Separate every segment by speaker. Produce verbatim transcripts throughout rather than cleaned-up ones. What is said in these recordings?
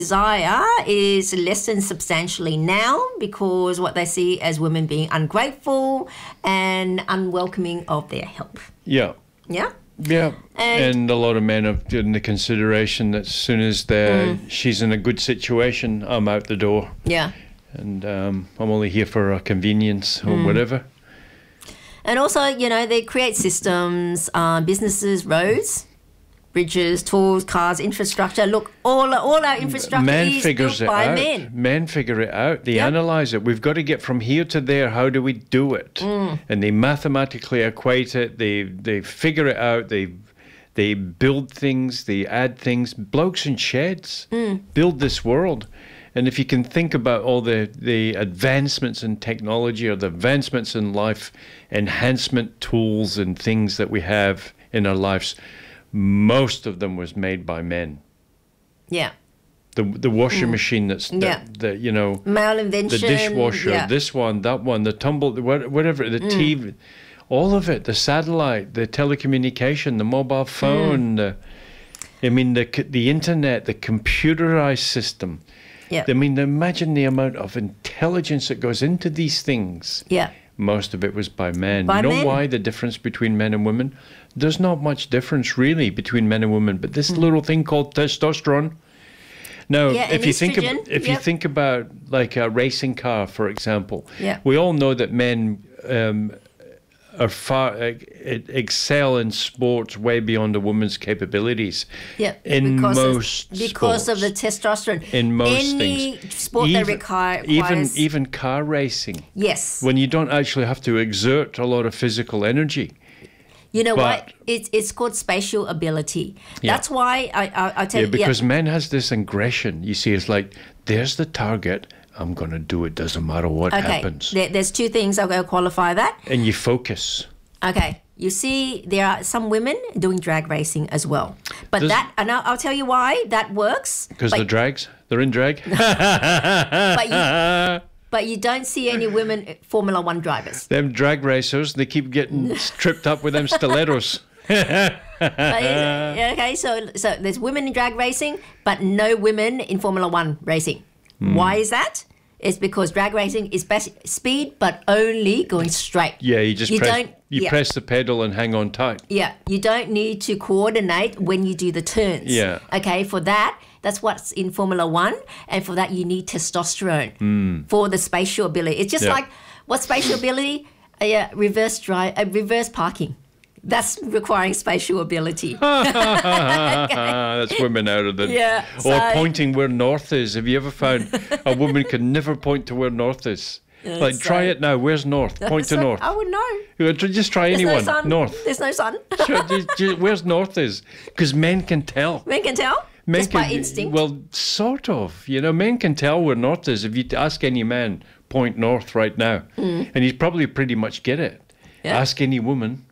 Speaker 1: desire is lessened substantially now because what they see as women being ungrateful and unwelcoming of their help.
Speaker 2: Yeah.
Speaker 1: Yeah.
Speaker 2: Yeah,
Speaker 1: and,
Speaker 2: and a lot of men have taken the consideration that as soon as they're, mm. she's in a good situation, I'm out the door.
Speaker 1: Yeah.
Speaker 2: And um, I'm only here for a convenience or mm. whatever.
Speaker 1: And also, you know, they create systems, uh, businesses, roads, bridges, tools, cars, infrastructure. Look, all all our infrastructure
Speaker 2: Man
Speaker 1: is
Speaker 2: figures
Speaker 1: built
Speaker 2: it
Speaker 1: by
Speaker 2: out.
Speaker 1: men.
Speaker 2: Men figure it out. They
Speaker 1: yep.
Speaker 2: analyze it. We've got to get from here to there. How do we do it?
Speaker 1: Mm.
Speaker 2: And they mathematically equate it. They they figure it out. They they build things. They add things. Blokes in sheds
Speaker 1: mm.
Speaker 2: build this world. And if you can think about all the, the advancements in technology or the advancements in life enhancement tools and things that we have in our lives, most of them was made by men.
Speaker 1: Yeah.
Speaker 2: The the washing
Speaker 1: mm.
Speaker 2: machine that's
Speaker 1: yeah.
Speaker 2: that, that you know
Speaker 1: male invention.
Speaker 2: The dishwasher,
Speaker 1: yeah.
Speaker 2: this one, that one, the tumble, whatever, the mm. T V, all of it, the satellite, the telecommunication, the mobile phone, mm. the, I mean the the internet, the computerized system.
Speaker 1: Yeah.
Speaker 2: I mean, imagine the amount of intelligence that goes into these things.
Speaker 1: Yeah.
Speaker 2: Most of it was by men.
Speaker 1: By
Speaker 2: you know
Speaker 1: men.
Speaker 2: why the difference between men and women? There's not much difference really between men and women, but this mm. little thing called testosterone. Now,
Speaker 1: yeah,
Speaker 2: if you think
Speaker 1: estrogen.
Speaker 2: ab- if
Speaker 1: yep.
Speaker 2: you think about like a racing car, for example,
Speaker 1: yeah.
Speaker 2: we all know that men um, are far uh, excel in sports way beyond a woman's capabilities.
Speaker 1: Yeah,
Speaker 2: in
Speaker 1: because
Speaker 2: most
Speaker 1: of, because
Speaker 2: sports,
Speaker 1: of the testosterone.
Speaker 2: in most
Speaker 1: Any
Speaker 2: things,
Speaker 1: sport
Speaker 2: even,
Speaker 1: that require,
Speaker 2: even
Speaker 1: requires
Speaker 2: even car racing.
Speaker 1: Yes,
Speaker 2: when you don't actually have to exert a lot of physical energy.
Speaker 1: You know
Speaker 2: but,
Speaker 1: what? It's it's called spatial ability.
Speaker 2: Yeah.
Speaker 1: That's why I I I'll tell
Speaker 2: yeah,
Speaker 1: you.
Speaker 2: Because
Speaker 1: yeah.
Speaker 2: men has this aggression. You see, it's like there's the target. I'm gonna do it. Doesn't matter what
Speaker 1: okay.
Speaker 2: happens.
Speaker 1: There, there's two things I'll go qualify that.
Speaker 2: And you focus.
Speaker 1: Okay. You see, there are some women doing drag racing as well. But
Speaker 2: Does,
Speaker 1: that, and I'll, I'll tell you why that works.
Speaker 2: Because they're drags? They're in drag?
Speaker 1: but, you, but you don't see any women Formula One drivers.
Speaker 2: Them drag racers, they keep getting tripped up with them stilettos.
Speaker 1: but, okay, so so there's women in drag racing, but no women in Formula One racing. Mm. Why is that? It's because drag racing is best speed, but only going straight.
Speaker 2: Yeah, you just
Speaker 1: you
Speaker 2: press,
Speaker 1: don't,
Speaker 2: you
Speaker 1: yeah.
Speaker 2: press the pedal and hang on tight.
Speaker 1: Yeah, you don't need to coordinate when you do the turns.
Speaker 2: Yeah.
Speaker 1: Okay, for that, that's what's in Formula One, and for that you need testosterone
Speaker 2: mm.
Speaker 1: for the spatial ability. It's just
Speaker 2: yeah.
Speaker 1: like what spatial ability? Uh, yeah, reverse drive, uh, reverse parking. That's requiring spatial ability.
Speaker 2: Okay. That's women out of the...
Speaker 1: Yeah.
Speaker 2: Or
Speaker 1: So,
Speaker 2: pointing where north is. Have you ever found a woman can never point to where north is?
Speaker 1: Yeah,
Speaker 2: like,
Speaker 1: so,
Speaker 2: try it now. Where's north? Point
Speaker 1: so,
Speaker 2: to north.
Speaker 1: I would know.
Speaker 2: Just try
Speaker 1: There's
Speaker 2: anyone.
Speaker 1: No sun.
Speaker 2: North.
Speaker 1: There's no sun.
Speaker 2: just, just, where's north is? Because men can tell.
Speaker 1: Men can tell?
Speaker 2: Men
Speaker 1: just
Speaker 2: can,
Speaker 1: by instinct?
Speaker 2: Well, sort of. You know, men can tell where north is. If you ask any man, point north right now.
Speaker 1: Mm.
Speaker 2: And he'd probably pretty much get it.
Speaker 1: Yeah.
Speaker 2: Ask any woman.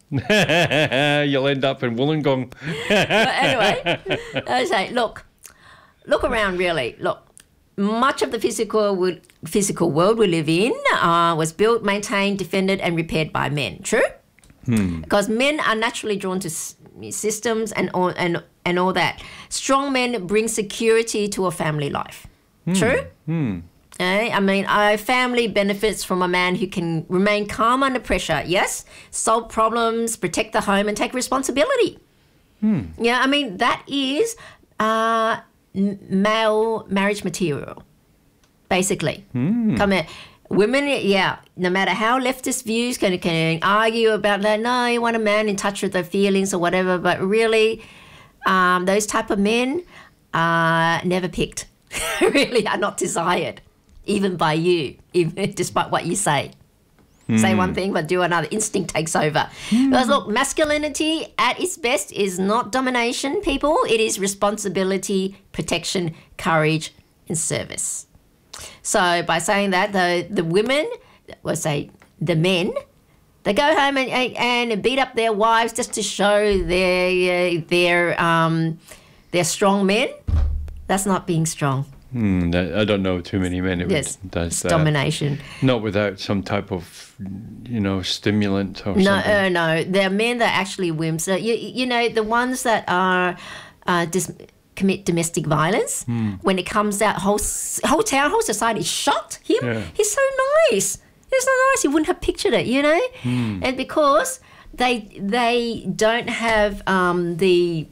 Speaker 2: You'll end up in Wollongong.
Speaker 1: But anyway, I say, look, look around really. Look, much of the physical wo- physical world we live in uh, was built, maintained, defended, and repaired by men. True?
Speaker 2: Hmm.
Speaker 1: Because men are naturally drawn to s- systems and all, and and all that. Strong men bring security to a family life.
Speaker 2: Hmm.
Speaker 1: True?
Speaker 2: Hmm.
Speaker 1: Eh? I mean, a family benefits from a man who can remain calm under pressure, yes, solve problems, protect the home, and take responsibility.
Speaker 2: Hmm.
Speaker 1: Yeah, I mean, that is uh, m- male marriage material, basically.
Speaker 2: Hmm.
Speaker 1: Come here. Women, yeah, no matter how leftist views can, can argue about that, no, you want a man in touch with their feelings or whatever, but really, um, those type of men are never picked, really are not desired. Even by you, even despite what you say. Mm. Say one thing, but do another. Instinct takes over. Mm. Because look, masculinity at its best is not domination, people. It is responsibility, protection, courage, and service. So by saying that, the the women, well, say the men, they go home and and beat up their wives just to show their their um their strong men. That's not being strong.
Speaker 2: Hmm, that, I don't know too many men who
Speaker 1: yes,
Speaker 2: does that.
Speaker 1: Domination.
Speaker 2: Not without some type of, you know, stimulant or
Speaker 1: no,
Speaker 2: something.
Speaker 1: No, uh, no. There are men that are actually wimps. Uh, you, you know, the ones that are uh, dis- commit domestic violence. When it comes out, whole s- whole town, whole society is shocked. Him,
Speaker 2: Yeah.
Speaker 1: he's so nice. He's so nice. You wouldn't have pictured it, you know. And because they they don't have um, the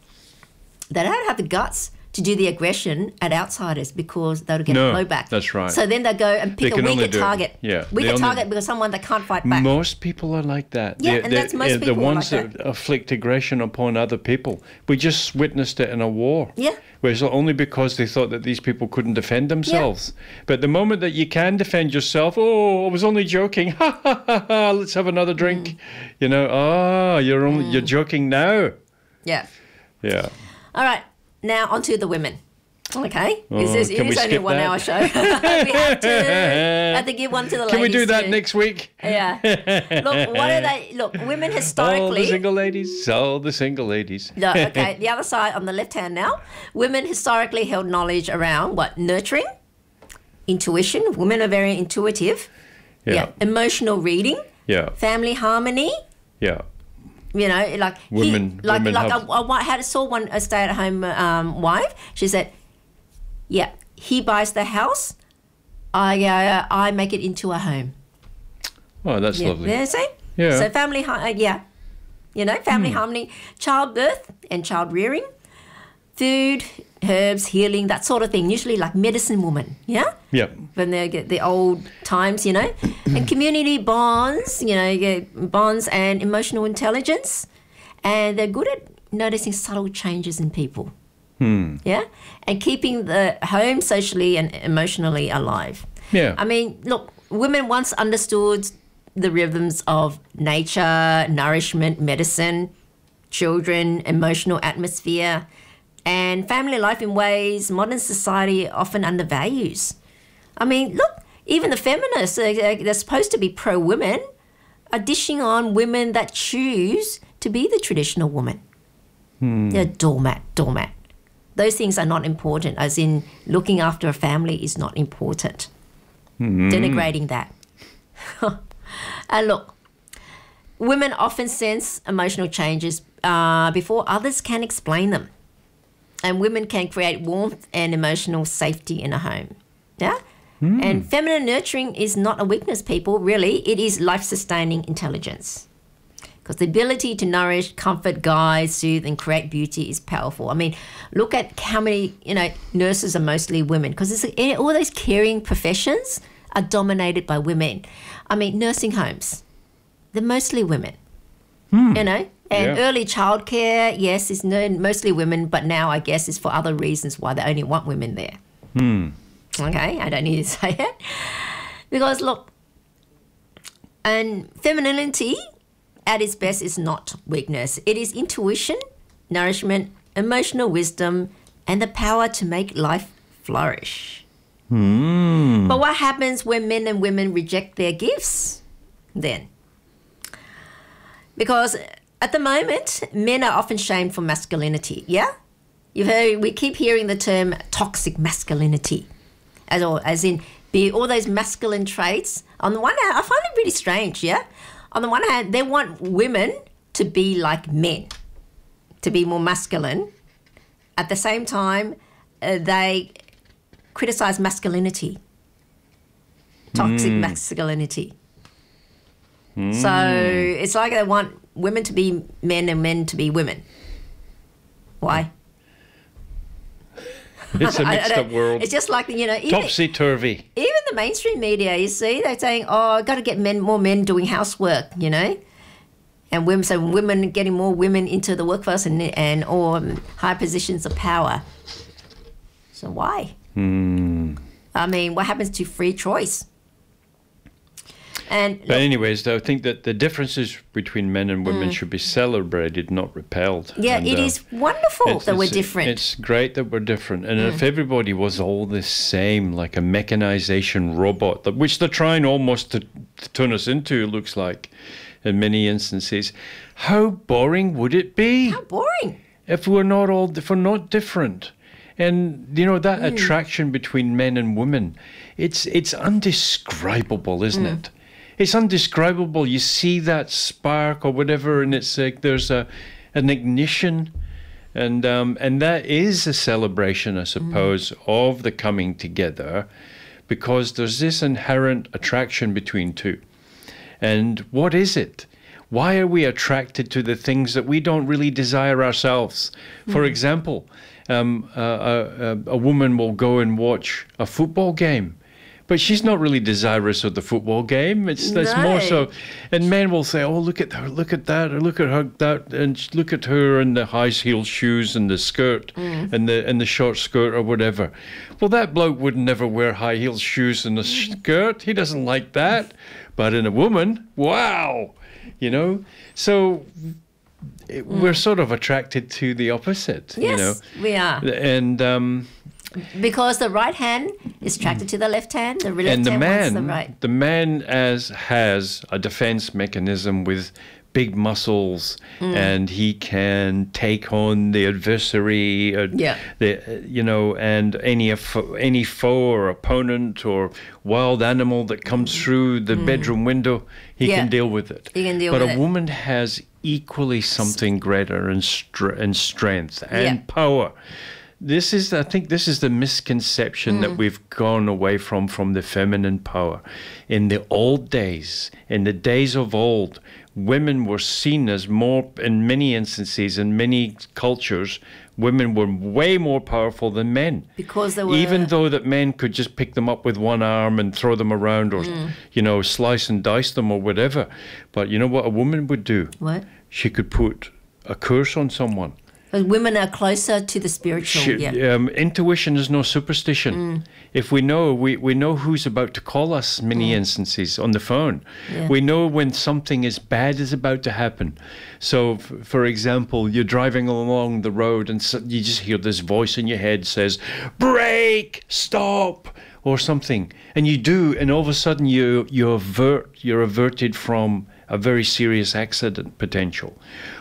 Speaker 1: they don't have the guts to do the aggression at outsiders because they'll get
Speaker 2: No,
Speaker 1: a blowback.
Speaker 2: that's right.
Speaker 1: So then they go and pick
Speaker 2: They
Speaker 1: a
Speaker 2: can only
Speaker 1: weaker
Speaker 2: do it-
Speaker 1: target.
Speaker 2: yeah, they
Speaker 1: weaker
Speaker 2: only-
Speaker 1: target because someone that can't fight back.
Speaker 2: Most people are like that.
Speaker 1: Yeah,
Speaker 2: They're-
Speaker 1: and that's
Speaker 2: they're-
Speaker 1: most
Speaker 2: uh,
Speaker 1: people
Speaker 2: The
Speaker 1: are
Speaker 2: ones
Speaker 1: like
Speaker 2: that afflict aggression upon other people. We just witnessed it in a war.
Speaker 1: Yeah.
Speaker 2: Where it's only because they thought that these people couldn't defend themselves. But the moment that you can defend yourself, oh, I was only joking. Ha ha ha ha. Let's have another drink.
Speaker 1: Mm.
Speaker 2: You know, oh, you're only you're joking now.
Speaker 1: Yeah.
Speaker 2: Yeah.
Speaker 1: All right. Now onto the women. Okay. This
Speaker 2: Oh,
Speaker 1: is,
Speaker 2: can
Speaker 1: it
Speaker 2: we
Speaker 1: is only a
Speaker 2: skip
Speaker 1: one
Speaker 2: that?
Speaker 1: hour show. we have to, have to give one to the
Speaker 2: Can we
Speaker 1: ladies
Speaker 2: do that
Speaker 1: too.
Speaker 2: next week?
Speaker 1: Yeah. Look, what are they? Look, women
Speaker 2: All the
Speaker 1: historically.
Speaker 2: single ladies. All the single ladies.
Speaker 1: No, okay, the other side on the left hand now. Women historically held knowledge around what? Nurturing, intuition. Women are very intuitive.
Speaker 2: Yeah.
Speaker 1: Emotional reading,
Speaker 2: Yeah.
Speaker 1: family harmony.
Speaker 2: Yeah.
Speaker 1: You know, like
Speaker 2: Women-
Speaker 1: he, like
Speaker 2: women
Speaker 1: like
Speaker 2: have-
Speaker 1: I, I had saw one a stay at home um, wife. She said, "Yeah, he buys the house, I uh, I make it into a home."
Speaker 2: Oh, that's
Speaker 1: Yeah,
Speaker 2: lovely.
Speaker 1: yeah, see?
Speaker 2: Yeah.
Speaker 1: So family, har- uh, yeah, you know, family harmony, childbirth and child rearing, food, herbs, healing, that sort of thing. Usually like medicine woman, yeah.
Speaker 2: Yeah.
Speaker 1: When they get the old times, you know, and community bonds, you know, you get bonds and emotional intelligence, and they're good at noticing subtle changes in people.
Speaker 2: Hmm.
Speaker 1: Yeah, and keeping the home socially and emotionally alive.
Speaker 2: Yeah.
Speaker 1: I mean, look, women once understood the rhythms of nature, nourishment, medicine, children, emotional atmosphere, and family life in ways modern society often undervalues. I mean, look, even the feminists, uh, uh, they're supposed to be pro-women, are dishing on women that choose to be the traditional woman. They're doormat, doormat. Those things are not important, as in looking after a family is not important. Denigrating that. And look, women often sense emotional changes uh, before others can explain them. And women can create warmth and emotional safety in a home. Yeah? And feminine nurturing is not a weakness, people, really. It is life-sustaining intelligence. Because the ability to nourish, comfort, guide, soothe, and create beauty is powerful. I mean, look at how many, you know, nurses are mostly women. Because all those caring professions are dominated by women. I mean, nursing homes, they're mostly women. You know? And
Speaker 2: Yeah.
Speaker 1: early childcare, yes, is no- mostly women, but now I guess is for other reasons why they only want women there. Okay, I don't need to say it. Because look, and femininity at its best is not weakness. It is intuition, nourishment, emotional wisdom, and the power to make life flourish. But what happens when men and women reject their gifts then? Because at the moment, men are often shamed for masculinity, yeah? You've heard, we keep hearing the term toxic masculinity, as, all, as in be all those masculine traits. On the one hand, I find it really strange, yeah? On the one hand, they want women to be like men, to be more masculine. At the same time, uh, they criticize masculinity, toxic masculinity. So it's like they want women to be men and men to be women. Why?
Speaker 2: It's a
Speaker 1: I- I
Speaker 2: mixed
Speaker 1: don't-
Speaker 2: up world.
Speaker 1: It's just like, you know, even,
Speaker 2: Topsy turvy.
Speaker 1: even the mainstream media, you see, they're saying, oh, got to get men, more men doing housework, you know, and women, so women getting more women into the workforce and and or um, high positions of power. So why? I mean, what happens to free choice? And
Speaker 2: But anyways, I think that the differences between men and women should be celebrated, not repelled.
Speaker 1: yeah,
Speaker 2: And,
Speaker 1: it
Speaker 2: uh,
Speaker 1: is wonderful
Speaker 2: it's-
Speaker 1: that we're
Speaker 2: it's-
Speaker 1: different.
Speaker 2: It's great that we're different. And if everybody was all the same, like a mechanization robot, that- which they're trying almost to, to turn us into, it looks like, in many instances, how boring would it be
Speaker 1: How boring.
Speaker 2: if we're not all, if we're not different? And, you know,
Speaker 1: Mm.
Speaker 2: that attraction between men and women, it's it's undescribable, isn't
Speaker 1: Mm.
Speaker 2: it? It's undescribable. You see that spark or whatever, and it's like there's a an ignition, And um, and that is a celebration, I suppose, mm. of the coming together, because there's this inherent attraction between two. And what is it? Why are we attracted to the things that we don't really desire ourselves? Mm. For example, um, a, a, a woman will go and watch a football game, but she's not really desirous of the football game. It's that's no. more so, and men will say, "Oh, look at her, look at that, or look at her that, and look at her in the high heel shoes and the skirt mm. and the and the short skirt or whatever." Well, that bloke would never wear high heel shoes and a skirt. He doesn't like that. But in a woman, wow, you know. So it, mm. we're sort of attracted to the opposite.
Speaker 1: Yes,
Speaker 2: you know?
Speaker 1: we are.
Speaker 2: And um,
Speaker 1: because the right hand is attracted to the left hand, the left
Speaker 2: and the
Speaker 1: hand
Speaker 2: man,
Speaker 1: wants the right.
Speaker 2: The man as has a defense mechanism with big muscles, mm. and he can take on the adversary, uh,
Speaker 1: yeah.
Speaker 2: the, you know, and any any foe or opponent or wild animal that comes through the mm. bedroom window, he yeah. can deal with it.
Speaker 1: He can deal
Speaker 2: but
Speaker 1: with
Speaker 2: a
Speaker 1: it.
Speaker 2: woman has equally something greater in, str- in strength and
Speaker 1: yeah.
Speaker 2: power. This is, I think, this is the misconception mm. that we've gone away from, from the feminine power. In the old days, in the days of old, women were seen as more, in many instances, in many cultures, women were way more powerful than men.
Speaker 1: Because they were...
Speaker 2: Even though that men could just pick them up with one arm and throw them around or, mm. you know, slice and dice them or whatever. But you know what a woman would do?
Speaker 1: What?
Speaker 2: She could put a curse on someone.
Speaker 1: But women are closer to the spiritual.
Speaker 2: She,
Speaker 1: yeah.
Speaker 2: um, intuition is no superstition.
Speaker 1: Mm.
Speaker 2: If we know, we, we know who's about to call us in many mm. instances on the phone.
Speaker 1: Yeah.
Speaker 2: We know when something is bad is about to happen. So, f- for example, you're driving along the road and so you just hear this voice in your head says, "Brake, stop," or something. And you do, and all of a sudden you, you avert, you're averted from a very serious accident potential.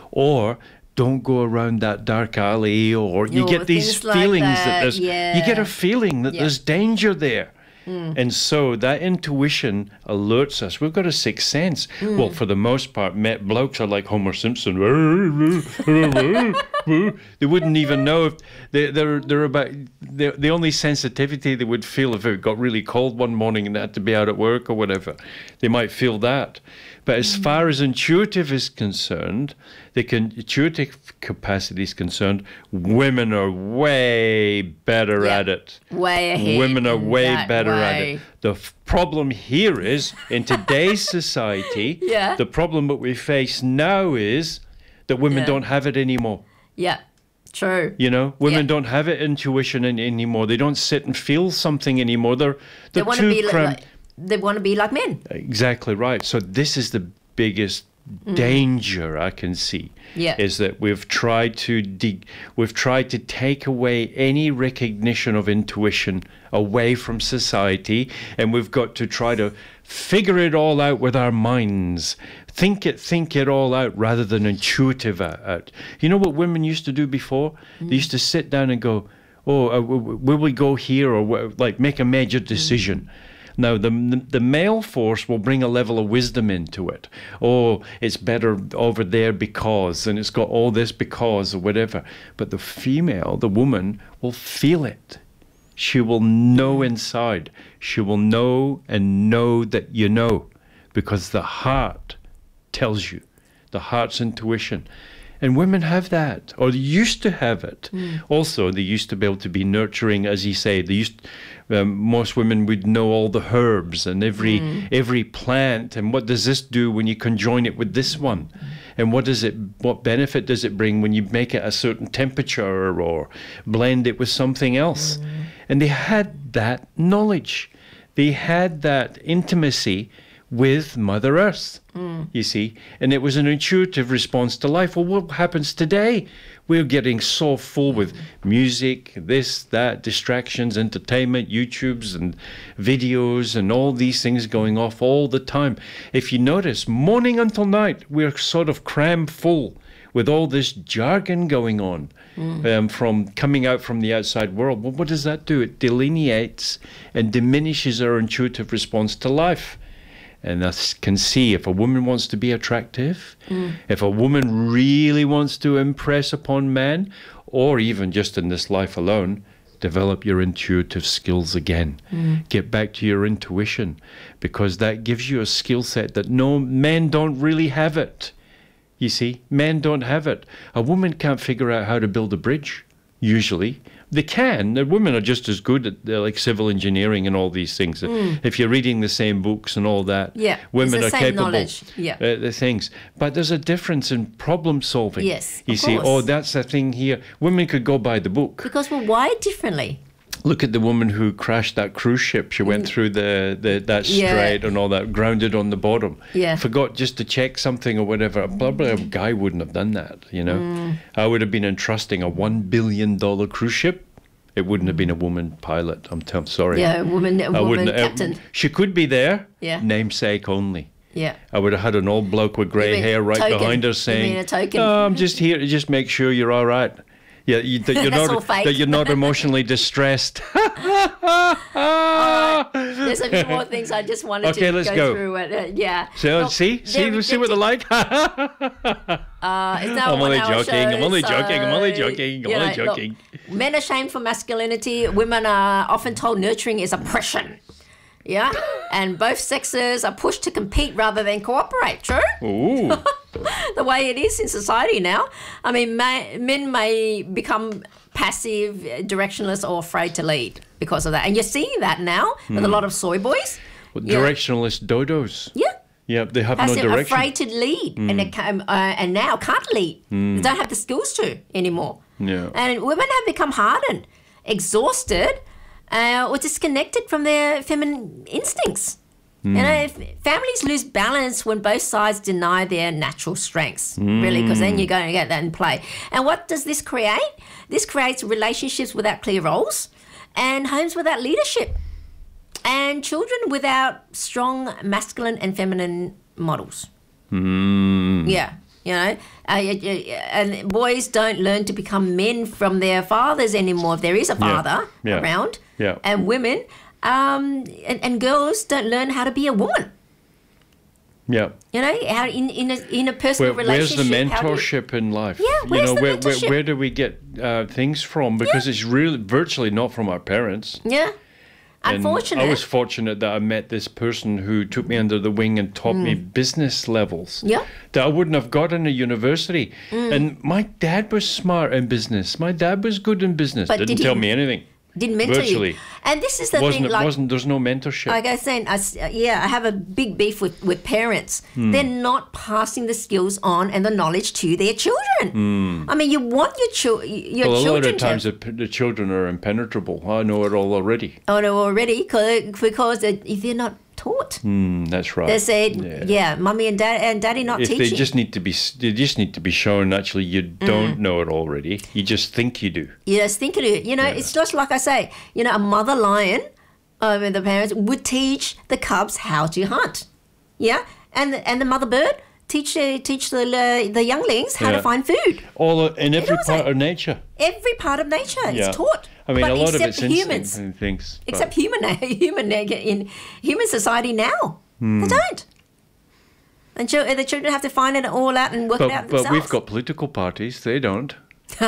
Speaker 2: Or don't go around that dark alley, or you
Speaker 1: Yo,
Speaker 2: get these feelings
Speaker 1: like
Speaker 2: that.
Speaker 1: that,
Speaker 2: there's,
Speaker 1: yeah.
Speaker 2: you get a feeling that
Speaker 1: yeah.
Speaker 2: there's danger there.
Speaker 1: Mm.
Speaker 2: And so that intuition alerts us. We've got a sixth sense. Mm. Well, for the most part, met blokes are like Homer Simpson. They wouldn't even know if they, they're they're about they're, the only sensitivity they would feel if it got really cold one morning and they had to be out at work or whatever. They might feel that. But as mm. far as intuitive is concerned, the con- intuitive capacity is concerned, women are way better
Speaker 1: yeah.
Speaker 2: at it.
Speaker 1: Way ahead.
Speaker 2: Women are way better
Speaker 1: way.
Speaker 2: at it. The f- problem here is, in today's society,
Speaker 1: yeah.
Speaker 2: the problem that we face now is that women
Speaker 1: yeah.
Speaker 2: don't have it anymore.
Speaker 1: Yeah, true.
Speaker 2: You know, women
Speaker 1: yeah.
Speaker 2: don't have it intuition in, anymore. They don't sit and feel something anymore. They're, they're
Speaker 1: they want
Speaker 2: too
Speaker 1: to be
Speaker 2: cramped.
Speaker 1: like, they want to be like men.
Speaker 2: Exactly right. So this is the biggest mm. danger I can see.
Speaker 1: Yeah.
Speaker 2: Is that we've tried to de- we've tried to take away any recognition of intuition away from society, and we've got to try to figure it all out with our minds. Think it, think it all out rather than intuitive out. You know what women used to do before? Mm. They used to sit down and go, "Oh, uh, will we go here?" Or like make a major decision. Mm. Now, the the male force will bring a level of wisdom into it. Oh, it's better over there because, and it's got all this because or whatever. But the female, the woman, will feel it. She will know inside. She will know and know that you know, because the heart tells you, the heart's intuition. And women have that, or they used to have it. Mm. Also, they used to be able to be nurturing, as you say. They used, um, most women would know all the herbs and every mm. every plant, and what does this do when you conjoin it with this one, and what does it, what benefit does it bring when you make it a certain temperature or blend it with something else? Mm. And they had that knowledge, they had that intimacy with Mother Earth, mm. you see, and it was an intuitive response to life. Well, what happens today? We're getting so full with music, this, that, distractions, entertainment, YouTubes and videos and all these things going off all the time. If you notice, morning until night, we're sort of crammed full with all this jargon going on mm. um, from coming out from the outside world. Well, what does that do? It delineates and diminishes our intuitive response to life. and I s- can see if a woman wants to be attractive, mm. if a woman really wants to impress upon man, or even just in this life alone, develop your intuitive skills again. Mm. Get back to your intuition, because that gives you a skill set that no men don't really have it. You see, men don't have it. A woman can't figure out how to build a bridge, usually. They can. The women are just as good at uh, like civil engineering and all these things. Mm. If you're reading the same books and all that,
Speaker 1: yeah,
Speaker 2: women
Speaker 1: it's the
Speaker 2: are
Speaker 1: same
Speaker 2: capable.
Speaker 1: Knowledge. Yeah,
Speaker 2: uh, the things. But there's a difference in problem solving.
Speaker 1: Yes,
Speaker 2: you
Speaker 1: of
Speaker 2: see.
Speaker 1: course.
Speaker 2: Oh, that's the thing here. Women could go by the book
Speaker 1: because we're wired differently.
Speaker 2: Look at the woman who crashed that cruise ship. She went through the, the that strait yeah. and all that, grounded on the bottom.
Speaker 1: Yeah.
Speaker 2: Forgot just to check something or whatever. Probably a guy wouldn't have done that, you know. Mm. I would have been entrusting a one billion dollars cruise ship. It wouldn't have been a woman pilot. I'm, t- I'm sorry.
Speaker 1: Yeah, a woman, a woman captain.
Speaker 2: Uh, she could be there,
Speaker 1: yeah.
Speaker 2: namesake only.
Speaker 1: Yeah.
Speaker 2: I would have had an old bloke with grey hair right
Speaker 1: token.
Speaker 2: behind her saying,
Speaker 1: you mean a token?
Speaker 2: "No, I'm just here to just make sure you're all right." Yeah, you, that you're not that you're not emotionally distressed.
Speaker 1: Right. There's a few more things I just wanted
Speaker 2: okay,
Speaker 1: to
Speaker 2: let's
Speaker 1: go,
Speaker 2: go
Speaker 1: through. Uh, yeah.
Speaker 2: So
Speaker 1: Look,
Speaker 2: see, see,
Speaker 1: they're,
Speaker 2: see what they're like.
Speaker 1: uh, it's
Speaker 2: I'm only joking.
Speaker 1: Show,
Speaker 2: I'm only
Speaker 1: so,
Speaker 2: joking. I'm only joking. I'm
Speaker 1: know,
Speaker 2: only joking.
Speaker 1: Look, men are shamed for masculinity. Women are often told nurturing is oppression. Yeah, and both sexes are pushed to compete rather than cooperate. True.
Speaker 2: Ooh.
Speaker 1: The way it is in society now. I mean, may, men may become passive, directionless, or afraid to lead because of that. And you're seeing that now mm. with a lot of soy boys.
Speaker 2: Well, directionless dodos.
Speaker 1: Yeah.
Speaker 2: Yeah, they have
Speaker 1: passive,
Speaker 2: no direction.
Speaker 1: Afraid to lead, mm. and they can, uh, and now can't lead. Mm. They don't have the skills to anymore.
Speaker 2: Yeah.
Speaker 1: And women have become hardened, exhausted, uh, or disconnected from their feminine instincts. Mm. You know, if families lose balance when both sides deny their natural strengths, mm. really, because then you're going to get that in play. And what does this create? This creates relationships without clear roles and homes without leadership and children without strong masculine and feminine models.
Speaker 2: Mm.
Speaker 1: Yeah. You know, uh, and boys don't learn to become men from their fathers anymore if there is a father
Speaker 2: yeah. Yeah.
Speaker 1: around.
Speaker 2: Yeah.
Speaker 1: And women um, and, and girls don't learn how to be a woman.
Speaker 2: Yeah.
Speaker 1: You know, how in, in, a, in a personal
Speaker 2: where,
Speaker 1: relationship.
Speaker 2: Where's the mentorship
Speaker 1: you,
Speaker 2: in life?
Speaker 1: Yeah, where's
Speaker 2: you know,
Speaker 1: the
Speaker 2: where,
Speaker 1: mentorship?
Speaker 2: Where, where do we get uh, things from? Because yeah. it's really virtually not from our parents.
Speaker 1: Yeah. Unfortunate.
Speaker 2: And I was fortunate that I met this person who took me under the wing and taught mm. me business levels
Speaker 1: yeah.
Speaker 2: that I wouldn't have got in a university. Mm. And my dad was smart in business. My dad was good in business.
Speaker 1: But
Speaker 2: Didn't
Speaker 1: did
Speaker 2: tell
Speaker 1: he,
Speaker 2: me anything.
Speaker 1: Didn't mentor
Speaker 2: Virtually.
Speaker 1: you. And this is the
Speaker 2: wasn't,
Speaker 1: thing. Like,
Speaker 2: wasn't, there's no mentorship.
Speaker 1: Like I was saying, I, yeah, I have a big beef with, with parents. Mm. They're not passing the skills on and the knowledge to their children. Mm. I mean, you want your, cho- your
Speaker 2: well,
Speaker 1: children to...
Speaker 2: a lot of times the, the children are impenetrable. I know it all already.
Speaker 1: I know already because if they're not taught.
Speaker 2: Mm, that's right.
Speaker 1: They said, yeah, yeah mummy and dad and daddy not
Speaker 2: if
Speaker 1: teaching.
Speaker 2: They just need to be. They just need to be shown. Actually, you don't mm. know it already. You just think you do.
Speaker 1: You just think you do. You know, yeah. It's just like I say. You know, a mother lion, uh, the parents would teach the cubs how to hunt. Yeah, and the, and the mother bird teach uh, teach the uh, the younglings how yeah. to find food.
Speaker 2: All in every part of nature.
Speaker 1: Every part of nature
Speaker 2: yeah.
Speaker 1: is taught.
Speaker 2: I mean,
Speaker 1: but
Speaker 2: a lot of
Speaker 1: it's
Speaker 2: humans, and things.
Speaker 1: Except human, human in human society now, mm. they don't. And ch- the children have to find it all out and work
Speaker 2: but,
Speaker 1: it out themselves.
Speaker 2: But we've got political parties; they don't.
Speaker 1: All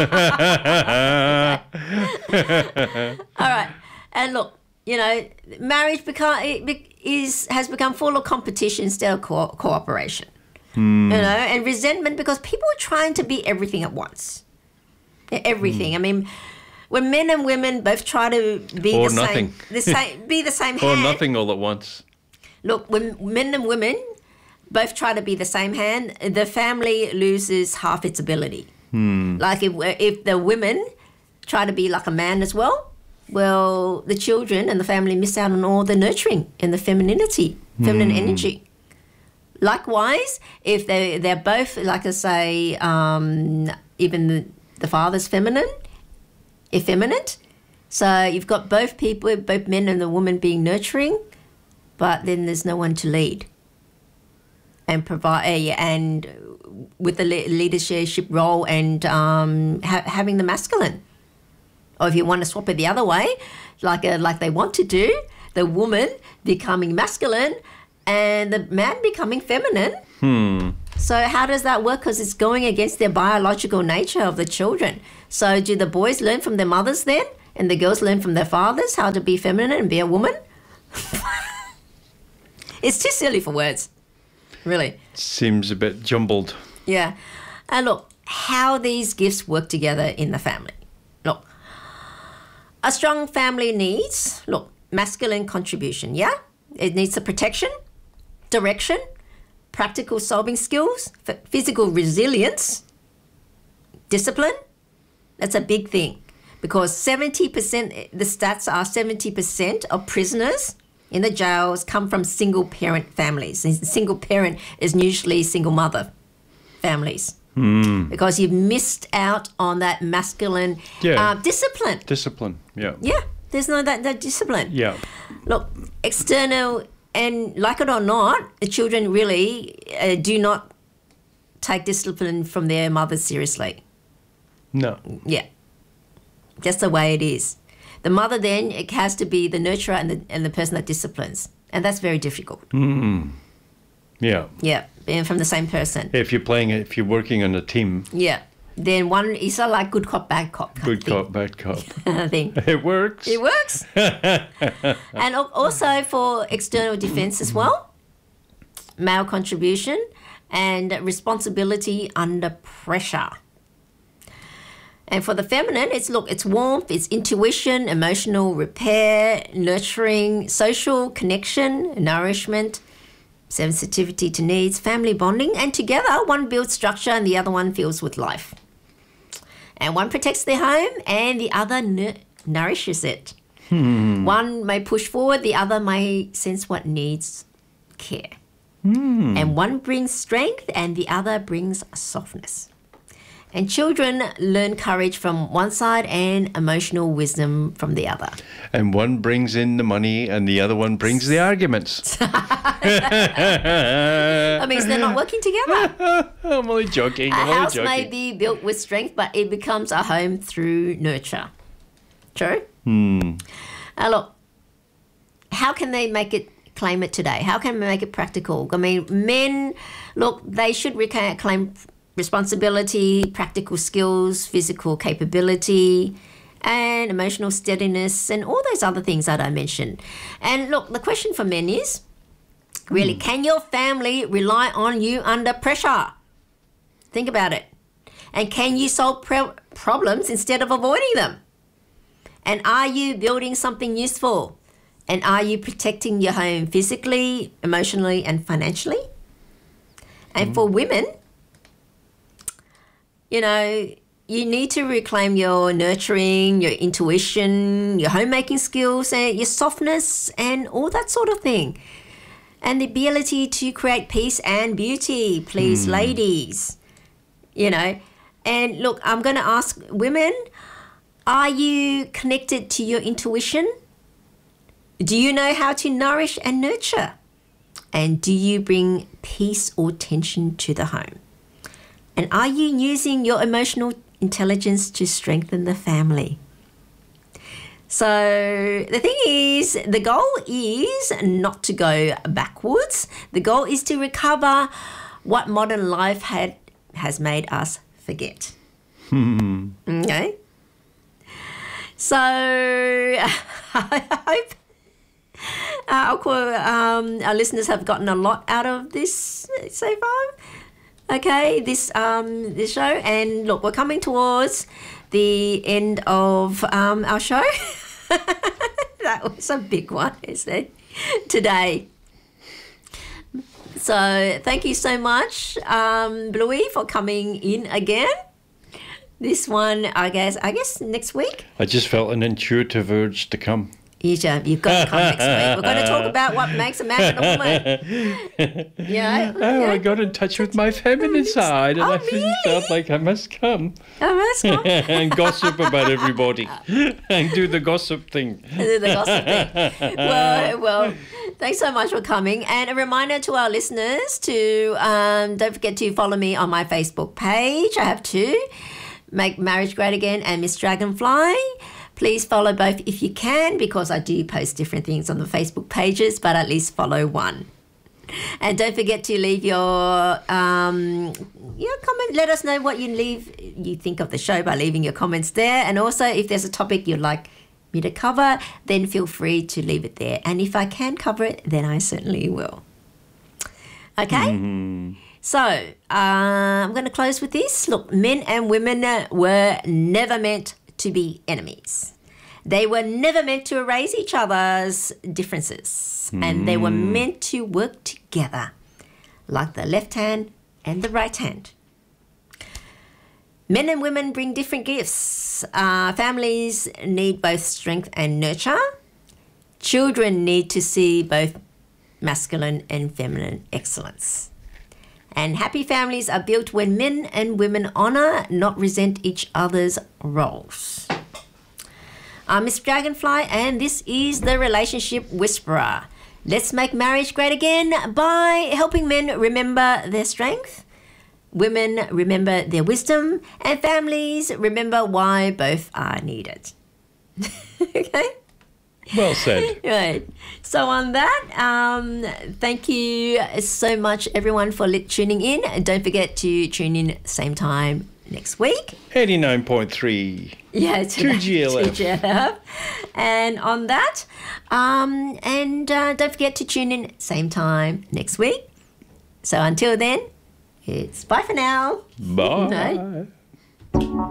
Speaker 1: right, and look, you know, marriage become is has become full of competition instead of co- cooperation. Mm. You know, and resentment because people are trying to be everything at once. Everything. Mm. I mean. When men and women both try to be
Speaker 2: or
Speaker 1: the
Speaker 2: nothing.
Speaker 1: same, the same, be the same
Speaker 2: or
Speaker 1: hand.
Speaker 2: Or nothing all at once.
Speaker 1: Look, when men and women both try to be the same hand, the family loses half its ability. Hmm. Like if if the women try to be like a man as well, well, the children and the family miss out on all the nurturing and the femininity, feminine hmm. energy. Likewise, if they they're both, like I say, um, even the, the father's feminine. Effeminate, so you've got both people, both men and the woman being nurturing, but then there's no one to lead and provide, and with the leadership role and um, ha- having the masculine. Or if you want to swap it the other way, like a, like they want to do, the woman becoming masculine and the man becoming feminine.
Speaker 2: Hmm.
Speaker 1: So how does that work? Because it's going against their biological nature of the children. So do the boys learn from their mothers then? And the girls learn from their fathers how to be feminine and be a woman? It's too silly for words. Really.
Speaker 2: Seems a bit jumbled.
Speaker 1: Yeah. And look, how these gifts work together in the family. Look, a strong family needs, look, masculine contribution, yeah? It needs the protection, direction, practical solving skills, f- physical resilience, discipline. That's a big thing because seventy percent, the stats are seventy percent of prisoners in the jails come from single parent families. And single parent is usually single mother families.
Speaker 2: Mm.
Speaker 1: Because you've missed out on that masculine
Speaker 2: Yeah.
Speaker 1: uh, discipline.
Speaker 2: Discipline. Yeah.
Speaker 1: Yeah, there's no that, that discipline.
Speaker 2: Yeah.
Speaker 1: Look, external, and like it or not, the children really uh, do not take discipline from their mothers seriously.
Speaker 2: No.
Speaker 1: Yeah, that's the way it is. The mother then it has to be the nurturer and the, and the person that disciplines. And that's very difficult.
Speaker 2: Mm. Yeah.
Speaker 1: Yeah, being from the same person.
Speaker 2: If you're playing, if you're working on a team,
Speaker 1: Yeah. Then one is a like good cop, bad cop. kind
Speaker 2: good
Speaker 1: of thing.
Speaker 2: cop, bad cop.
Speaker 1: thing.
Speaker 2: It works.
Speaker 1: It works. And al- also for external defense as well, male contribution and responsibility under pressure. And for the feminine, it's look, it's warmth, it's intuition, emotional repair, nurturing, social connection, nourishment, sensitivity to needs, family bonding, and together one builds structure and the other one fills with life. And one protects their home and the other nu- nourishes it.
Speaker 2: Hmm.
Speaker 1: One may push forward, the other may sense what needs care.
Speaker 2: Hmm.
Speaker 1: And one brings strength and the other brings softness. And children learn courage from one side and emotional wisdom from the other.
Speaker 2: And one brings in the money and the other one brings the arguments.
Speaker 1: That means they're not working together.
Speaker 2: I'm only joking.
Speaker 1: A
Speaker 2: I'm only
Speaker 1: house
Speaker 2: joking.
Speaker 1: may be built with strength, but it becomes a home through nurture. True?
Speaker 2: Hmm.
Speaker 1: Now look, how can they make it, claim it today? How can we make it practical? I mean, men, look, they should reca- claim responsibility, practical skills, physical capability, and emotional steadiness, and all those other things that I mentioned. And look, the question for men is, really, can your family rely on you under pressure? Think about it. And can you solve pre- problems instead of avoiding them? And are you building something useful? And are you protecting your home physically, emotionally, and financially? And mm. for women, you know, you need to reclaim your nurturing, your intuition, your homemaking skills, and your softness, and all that sort of thing. And the ability to create peace and beauty, please, mm. ladies. You know, and look, I'm going to ask women, are you connected to your intuition? Do you know how to nourish and nurture? And do you bring peace or tension to the home? And are you using your emotional intelligence to strengthen the family? So the thing is, the goal is not to go backwards. The goal is to recover what modern life had has made us forget.
Speaker 2: Hmm.
Speaker 1: Okay? So I hope our, um, our listeners have gotten a lot out of this so far. Okay, this um, this show. And look, we're coming towards the end of um, our show. That was a big one, isn't it? Today. So thank you so much, um, Bluey, for coming in again. This one, I guess, I guess next week.
Speaker 2: I just felt an intuitive urge to come.
Speaker 1: You should, you've got to come next week. We're going to talk about what makes a man and a woman. Yeah.
Speaker 2: Oh,
Speaker 1: yeah.
Speaker 2: I got in touch with my feminine side, and
Speaker 1: Oh,
Speaker 2: I
Speaker 1: really?
Speaker 2: felt like I must come
Speaker 1: Oh, that's cool.
Speaker 2: and gossip about everybody and do the gossip thing.
Speaker 1: Do the gossip thing. Well, well, thanks so much for coming. And a reminder to our listeners to um, don't forget to follow me on my Facebook page. I have two, Make Marriage Great Again and Miss Dragonfly. Please follow both if you can, because I do post different things on the Facebook pages, but at least follow one. And don't forget to leave your um, your comment. Let us know what you leave you think of the show by leaving your comments there. And also, if there's a topic you'd like me to cover, then feel free to leave it there. And if I can cover it, then I certainly will. Okay?
Speaker 2: Mm-hmm.
Speaker 1: So, uh, I'm going to close with this. Look, men and women uh, were never meant to be enemies. They were never meant to erase each other's differences. Mm. And they were meant to work together, like the left hand and the right hand. Men and women bring different gifts. Uh, families need both strength and nurture. Children need to see both masculine and feminine excellence. And happy families are built when men and women honour, not resent each other's roles. I'm Miss Dragonfly, and this is the Relationship Whisperer. Let's make marriage great again by helping men remember their strength, women remember their wisdom, and families remember why both are needed. Okay?
Speaker 2: Well said.
Speaker 1: Right. So on that, um, thank you so much, everyone, for li- tuning in. And don't forget to tune in same time next week.
Speaker 2: eighty-nine point three.
Speaker 1: Yeah,
Speaker 2: two G L F.
Speaker 1: two G L F. And on that, um, and uh, don't forget to tune in same time next week. So until then, it's bye for now.
Speaker 2: Bye.
Speaker 1: Bye.